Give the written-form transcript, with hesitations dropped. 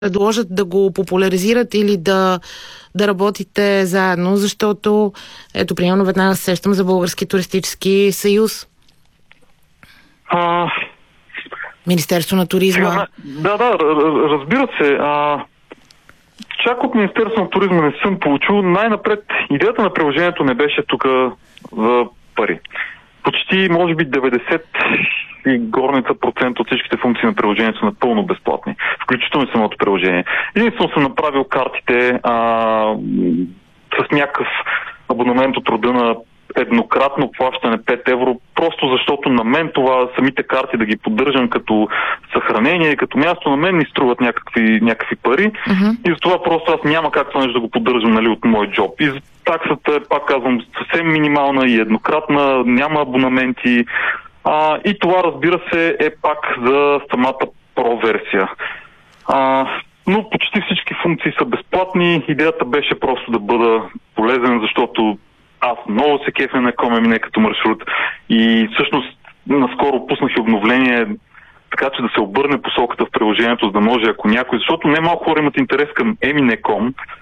предложат да го популяризират или да работите заедно, защото ето, примерно, веднага се сещам за Български туристически съюз. Министерство на туризма. Да, разбира се. Чак от Министерство на туризма не съм получил. Най-напред, идеята на приложението не беше тук за пари. Почти, може би, 90 и горница процент от всичките функции на приложението са напълно безплатни. Включително и самото приложение. Единствено съм направил картите с някакъв абонамент от рода на еднократно плащане 5 евро, просто защото на мен това, самите карти да ги поддържам като съхранение, като място, на мен ми струват някакви пари. И затова просто аз няма как това нещо да го поддържам, нали, от мой джоб. И таксата е, пак казвам, съвсем минимална и еднократна, няма абонаменти. И това, разбира се, е пак за самата про-версия. Но почти всички функции са безплатни. Идеята беше просто да бъда полезен, защото аз много се кефя на Коми.МН като маршрут и всъщност наскоро пуснах и обновление, така че да се обърне посоката в приложението, за да може, ако някой, защото не малко хора имат интерес към Емине.ком,